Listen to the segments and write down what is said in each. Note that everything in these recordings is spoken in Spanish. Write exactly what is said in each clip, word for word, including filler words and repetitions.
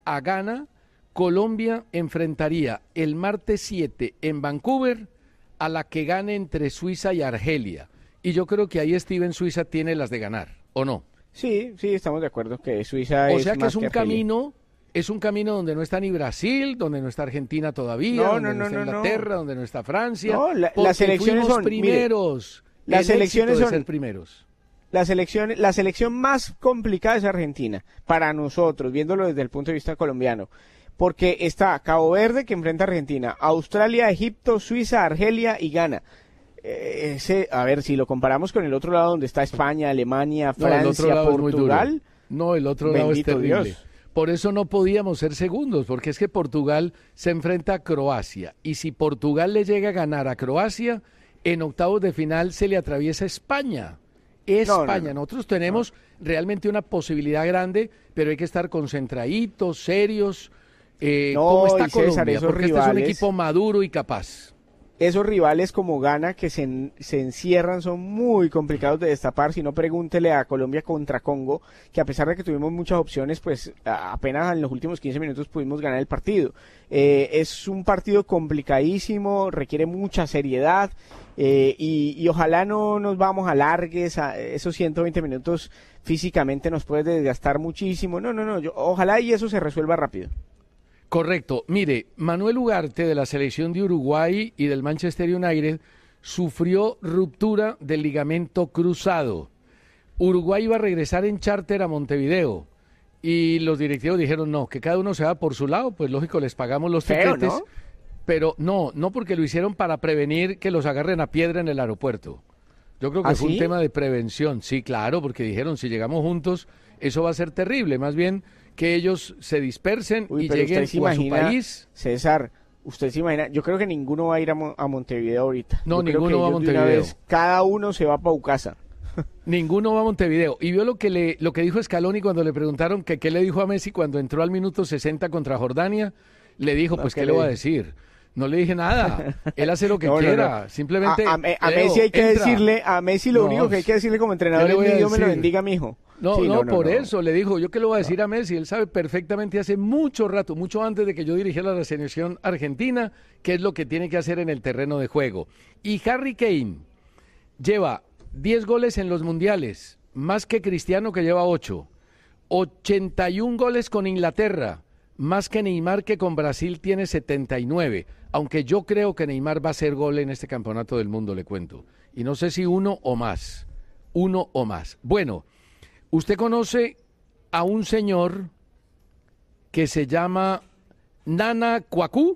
a Ghana, Colombia enfrentaría el martes siete en Vancouver a la que gane entre Suiza y Argelia. Y yo creo que ahí Steven Suiza tiene las de ganar, ¿o no? Sí, sí, estamos de acuerdo que Suiza O es sea que más es un que Argelia. camino, es un camino donde no está ni Brasil, donde no está Argentina todavía, No, donde no, no, no, está no, no. Inglaterra, donde no está Francia. No, la- porque las elecciones fuimos son, mire, primeros. las El elecciones éxito de son- ser primeros. La selección, la selección más complicada es Argentina, para nosotros, viéndolo desde el punto de vista colombiano. Porque está Cabo Verde, que enfrenta a Argentina, Australia, Egipto, Suiza, Argelia y Ghana. Eh, ese, a ver, si lo comparamos con el otro lado donde está España, Alemania, No, el otro Francia, lado es muy duro. Portugal. No, el otro lado es Bendito terrible. Dios. Por eso no podíamos ser segundos, porque es que Portugal se enfrenta a Croacia. Y si Portugal le llega a ganar a Croacia, en octavos de final se le atraviesa España. No, España. no, no. Nosotros tenemos realmente una posibilidad grande, pero hay que estar concentraditos, serios. Eh, No, ¿Cómo está y César, Colombia? esos Porque este es un rivales- equipo maduro y capaz. Esos rivales como Ghana que se, en- se encierran son muy complicados de destapar. Si no, pregúntele a Colombia contra Congo, que a pesar de que tuvimos muchas opciones, pues a- apenas en los últimos quince minutos pudimos ganar el partido. Eh, es un partido complicadísimo, requiere mucha seriedad eh, y, y ojalá no nos vamos a largues, a esos ciento veinte minutos físicamente nos puede desgastar muchísimo. No, no, no, yo, ojalá y eso se resuelva rápido. Correcto. Mire, Manuel Ugarte de la selección de Uruguay y del Manchester United sufrió ruptura del ligamento cruzado. Uruguay iba a regresar en charter a Montevideo y los directivos dijeron no, que cada uno se va por su lado, pues lógico les pagamos los Feo, tiquetes, ¿no? pero no, no porque lo hicieron para prevenir que los agarren a piedra en el aeropuerto. Yo creo que ¿Ah, fue sí? un tema de prevención, sí, claro, porque dijeron si llegamos juntos eso va a ser terrible, más bien que ellos se dispersen Uy, y pero lleguen usted se o a su imagina, país. César, usted se imagina, yo creo que ninguno va a ir a, Mo- a Montevideo ahorita. No, Yo creo ninguno que va a ellos de una Montevideo. vez, cada uno se va para Ucasa. Ninguno va a Montevideo. Y vio lo que le, lo que dijo Scaloni cuando le preguntaron que qué le dijo a Messi cuando entró al minuto sesenta contra Jordania. Le dijo, No, pues, ¿qué ¿qué le le va a dijo? decir? No le dije nada. Él hace lo que No, no, quiera. no. Simplemente. A, a- a Leo, Messi hay que entra. decirle, a Messi lo No, único que hay que decirle como entrenador ¿qué le es voy a "Mi Dios me lo decir? bendiga, mijo". No, Sí, no, por no. eso le dijo, yo qué le voy a decir a Messi, él sabe perfectamente hace mucho rato, mucho antes de que yo dirigiera la selección argentina, qué es lo que tiene que hacer en el terreno de juego. Y Harry Kane lleva diez goles en los mundiales, más que Cristiano que lleva ocho, ochenta y un goles con Inglaterra, más que Neymar que con Brasil tiene setenta y nueve, aunque yo creo que Neymar va a hacer gol en este campeonato del mundo, le cuento. Y no sé si uno o más, uno o más. Bueno, usted conoce a un señor que se llama Nana Cuacú.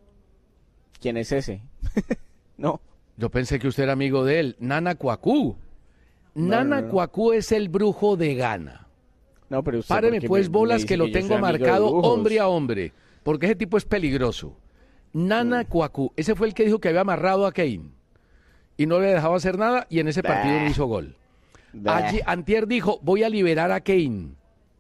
¿Quién es ese? No. Yo pensé que usted era amigo de él. Nana Cuacú. No, Nana no, no. Cuacú es el brujo de Ghana. No, pero usted, Páreme ¿por qué pues me- me bolas dice que lo yo tengo soy amigo de marcado brujos? hombre a hombre, porque ese tipo es peligroso. Nana Mm. Cuacú, ese fue el que dijo que había amarrado a Kane y no le dejaba hacer nada y en ese partido Bah. no hizo gol. Bah. Allí, antier dijo, voy a liberar a Kane.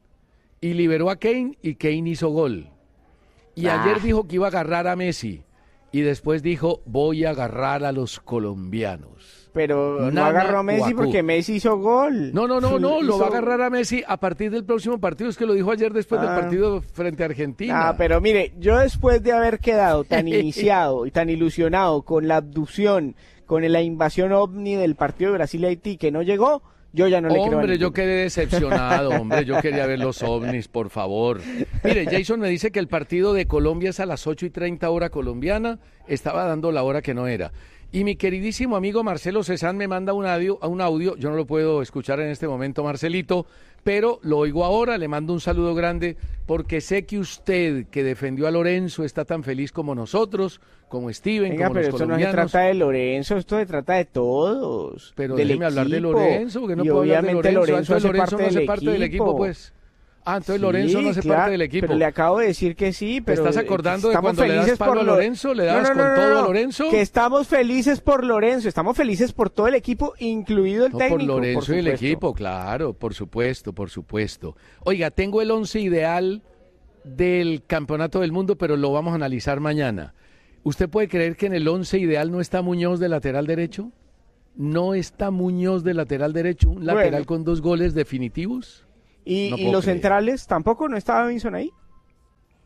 Y liberó a Kane y Kane hizo gol. Y Ah. ayer dijo que iba a agarrar a Messi. Y después dijo, voy a agarrar a los colombianos. Pero no Nana agarró a Messi Cuacú. porque Messi hizo gol. No, no, no, no, lo Hizo- va a agarrar a Messi a partir del próximo partido. Es que lo dijo ayer después del Ah. partido frente a Argentina. Ah, pero mire, yo después de haber quedado tan iniciado y tan ilusionado con la abducción, con la invasión ovni del partido de Brasil y Haití que no llegó, yo ya no le creo a Hombre, yo ninguno. quedé decepcionado, hombre, yo quería ver los ovnis, por favor. Mire, Jason me dice que el partido de Colombia es a las ocho y treinta hora colombiana, estaba dando la hora que no era. Y mi queridísimo amigo Marcelo Cezán me manda un audio, un audio, yo no lo puedo escuchar en este momento, Marcelito, pero lo oigo ahora, le mando un saludo grande, porque sé que usted, que defendió a Lorenzo, está tan feliz como nosotros, como Steven, Venga, como pero los esto no se colombianos. trata de Lorenzo, esto se trata de todos. Pero del déjeme hablar de equipo. Lorenzo, porque no Y puedo hablar de obviamente Lorenzo. Lorenzo Entonces hace Lorenzo parte no hace del parte del equipo, pues. Ah, entonces Lorenzo Sí, no hace claro, parte del equipo. Pero le acabo de decir que sí, ¿Te pero estás acordando de estamos cuando le das felices palo por a Lo- Lorenzo? ¿Le dabas No, no, con no, todo no, a Lorenzo? Que estamos felices por Lorenzo, estamos felices por todo el equipo, incluido el No, técnico. por Lorenzo y el supuesto. equipo, claro, por supuesto, por supuesto. Oiga, tengo el once ideal del Campeonato del Mundo, pero lo vamos a analizar mañana. ¿Usted puede creer que en el once ideal no está Muñoz de lateral derecho? ¿No está Muñoz de lateral derecho? ¿Un lateral Bueno. con dos goles definitivos? Y, No y puedo los creer. centrales, tampoco no estaba Davinson ahí.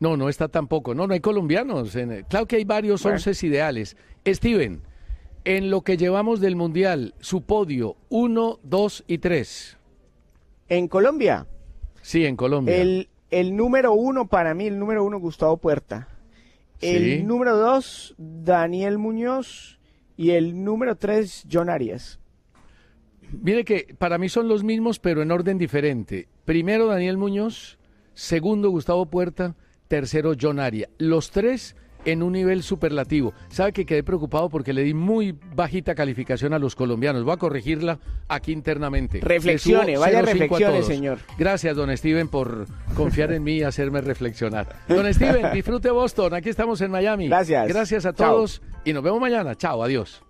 No, no está tampoco. No, no hay colombianos. En, claro que hay varios Bueno. once ideales. Steven, en lo que llevamos del Mundial, su podio, uno, dos y tres. En Colombia, Sí, en Colombia. el, el número uno para mí, el número uno Gustavo Puerta. El Sí. número dos, Daniel Muñoz. Y el número tres, John Arias. Mire que para mí son los mismos, pero en orden diferente. Primero Daniel Muñoz, segundo Gustavo Puerta, tercero John Aria. Los tres en un nivel superlativo. Sabe que quedé preocupado porque le di muy bajita calificación a los colombianos. Voy a corregirla aquí internamente. Reflexione, Le subo vaya cero punto cinco a reflexione, todos. señor. Gracias, don Steven, por confiar en mí y hacerme reflexionar. Don Steven, disfrute Boston. Aquí estamos en Miami. Gracias. Gracias a Chao. todos y nos vemos mañana. Chao, adiós.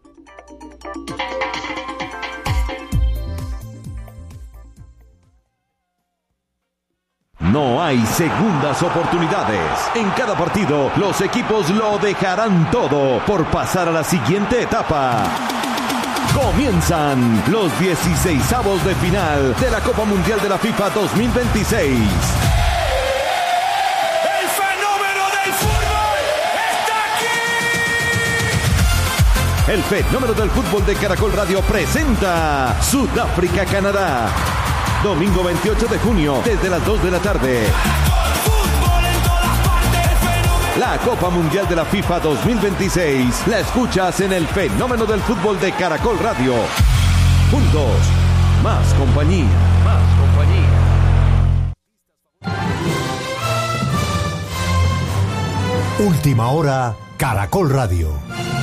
No hay segundas oportunidades. En cada partido, los equipos lo dejarán todo por pasar a la siguiente etapa. Comienzan los dieciseisavos de final de la Copa Mundial de la FIFA dos mil veintiséis. ¡El fenómeno del fútbol está aquí! El fenómeno del fútbol de Caracol Radio presenta Sudáfrica-Canadá. Domingo veintiocho de junio, desde las dos de la tarde. Fútbol en todas partes, fenómeno. La Copa Mundial de la FIFA dos mil veintiséis la escuchas en el fenómeno del fútbol de Caracol Radio. Juntos, más compañía. Más compañía. Última hora, Caracol Radio.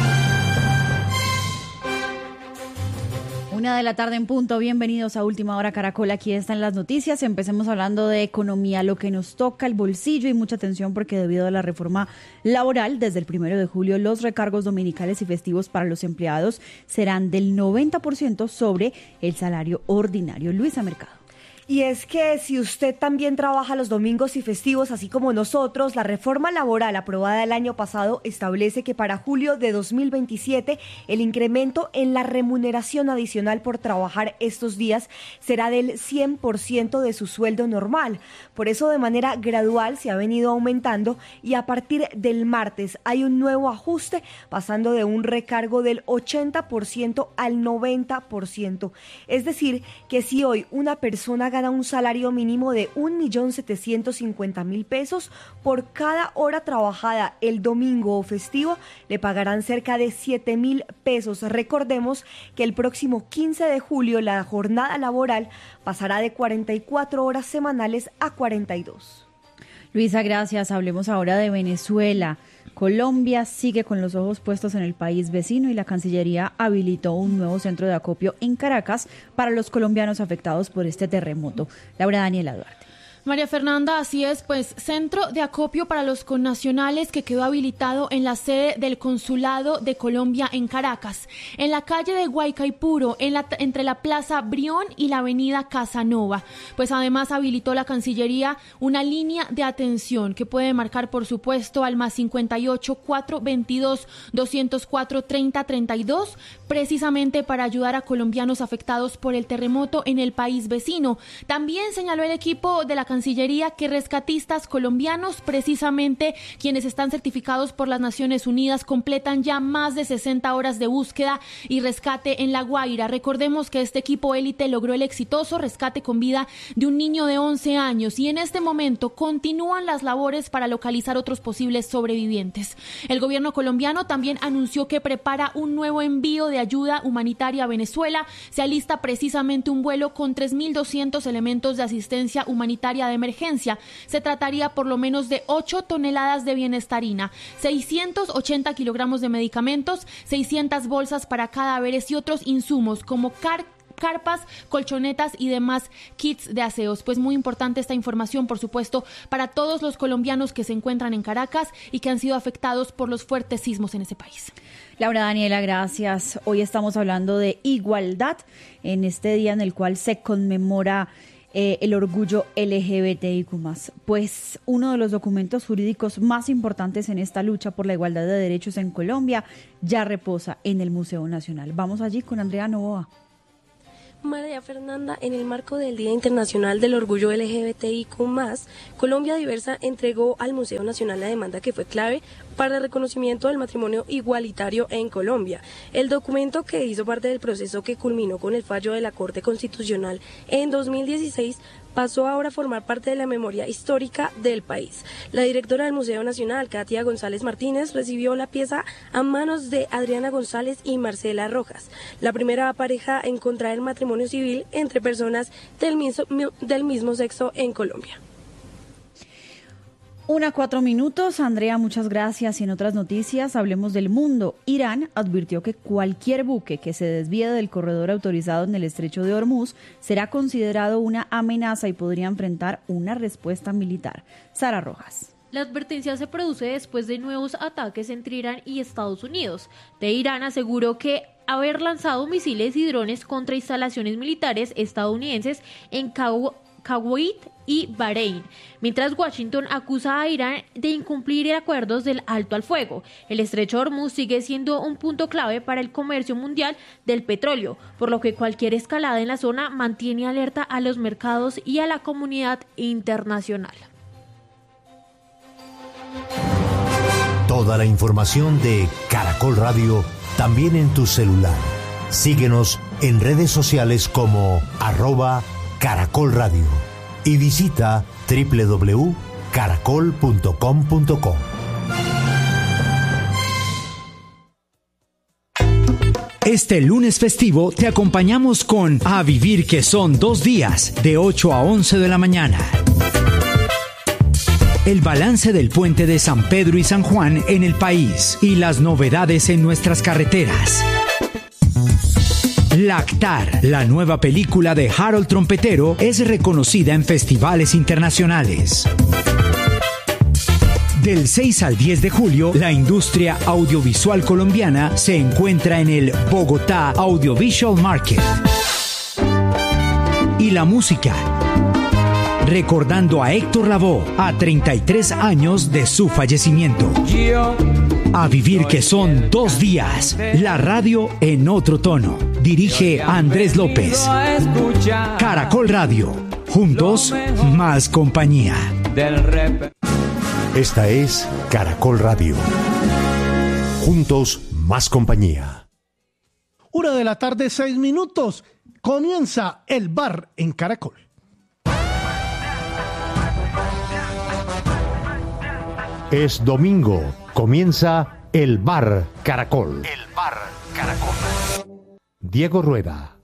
Una de la tarde en punto, bienvenidos a Última Hora Caracol, aquí están las noticias, empecemos hablando de economía, lo que nos toca el bolsillo y mucha atención porque debido a la reforma laboral, desde el primero de julio los recargos dominicales y festivos para los empleados serán del noventa por ciento sobre el salario ordinario. Luisa Mercado. Y es que si usted también trabaja los domingos y festivos, así como nosotros, la reforma laboral aprobada el año pasado establece que para julio de dos mil veintisiete el incremento en la remuneración adicional por trabajar estos días será del cien por ciento de su sueldo normal. Por eso de manera gradual se ha venido aumentando y a partir del martes hay un nuevo ajuste pasando de un recargo del ochenta por ciento al noventa por ciento. Es decir, que si hoy una persona gana un salario mínimo de un millón setecientos cincuenta mil pesos, por cada hora trabajada el domingo o festivo le pagarán cerca de siete mil pesos. Recordemos que el próximo quince de julio la jornada laboral pasará de cuarenta y cuatro horas semanales a cuarenta y dos. Luisa, gracias. Hablemos ahora de Venezuela. Colombia sigue con los ojos puestos en el país vecino y la Cancillería habilitó un nuevo centro de acopio en Caracas para los colombianos afectados por este terremoto. Laura Daniela Duarte. María Fernanda, así es, pues centro de acopio para los connacionales que quedó habilitado en la sede del Consulado de Colombia en Caracas, en la calle de Guaycaipuro, en la, entre la Plaza Brión y la Avenida Casanova. Pues además habilitó la Cancillería una línea de atención que puede marcar, por supuesto, al más cincuenta y ocho, cuatrocientos veintidós, doscientos cuatro, treinta, treinta y dos, precisamente para ayudar a colombianos afectados por el terremoto en el país vecino. También señaló el equipo de la Cancillería que rescatistas colombianos, precisamente quienes están certificados por las Naciones Unidas, completan ya más de sesenta horas de búsqueda y rescate en La Guaira. Recordemos que este equipo élite logró el exitoso rescate con vida de un niño de once años y en este momento continúan las labores para localizar otros posibles sobrevivientes. El gobierno colombiano también anunció que prepara un nuevo envío de ayuda humanitaria a Venezuela. Se alista precisamente un vuelo con tres mil doscientos elementos de asistencia humanitaria de emergencia. Se trataría por lo menos de ocho toneladas de bienestarina, seiscientos ochenta kilogramos de medicamentos, seiscientas bolsas para cadáveres y otros insumos como car carpas, colchonetas y demás kits de aseos. Pues muy importante esta información, por supuesto, para todos los colombianos que se encuentran en Caracas y que han sido afectados por los fuertes sismos en ese país. Laura Daniela, gracias. Hoy estamos hablando de igualdad en este día en el cual se conmemora Eh, el orgullo L G B T I Q más, pues uno de los documentos jurídicos más importantes en esta lucha por la igualdad de derechos en Colombia ya reposa en el Museo Nacional. Vamos allí con Andrea Novoa. María Fernanda, en el marco del Día Internacional del Orgullo L G B T I Q más, Colombia Diversa entregó al Museo Nacional la demanda que fue clave para el reconocimiento del matrimonio igualitario en Colombia. El documento, que hizo parte del proceso que culminó con el fallo de la Corte Constitucional en dos mil dieciséis, pasó ahora a formar parte de la memoria histórica del país. La directora del Museo Nacional, Katia González Martínez, recibió la pieza a manos de Adriana González y Marcela Rojas, la primera pareja en contraer matrimonio civil entre personas del mismo, del mismo sexo en Colombia. Una cuatro minutos. Andrea, muchas gracias. Y en otras noticias, hablemos del mundo. Irán advirtió que cualquier buque que se desvíe del corredor autorizado en el estrecho de Hormuz será considerado una amenaza y podría enfrentar una respuesta militar. Sara Rojas. La advertencia se produce después de nuevos ataques entre Irán y Estados Unidos. Teherán aseguró que haber lanzado misiles y drones contra instalaciones militares estadounidenses en Cabo Kuwait y Bahrein, mientras Washington acusa a Irán de incumplir acuerdos del alto al fuego. El estrecho de Hormuz sigue siendo un punto clave para el comercio mundial del petróleo, por lo que cualquier escalada en la zona mantiene alerta a los mercados y a la comunidad internacional. Toda la información de Caracol Radio también en tu celular. Síguenos en redes sociales como arroba Caracol Radio y visita doble u doble u doble u punto caracol punto com punto co. Este lunes festivo te acompañamos con A Vivir, que son dos días, de ocho a once de la mañana. El balance del puente de San Pedro y San Juan en el país y las novedades en nuestras carreteras. Lactar, la nueva película de Harold Trompetero, es reconocida en festivales internacionales. Del seis al diez de julio, la industria audiovisual colombiana se encuentra en el Bogotá Audiovisual Market. Y la música, recordando a Héctor Lavoe a treinta y tres años de su fallecimiento. A Vivir, que son dos días, la radio en otro tono. Dirige Andrés López. Caracol Radio, juntos más compañía. Esta es Caracol Radio, juntos más compañía. Una de la tarde, seis minutos. Comienza el bar en Caracol. Es domingo, comienza el bar Caracol. El bar Caracol. Diego Rueda.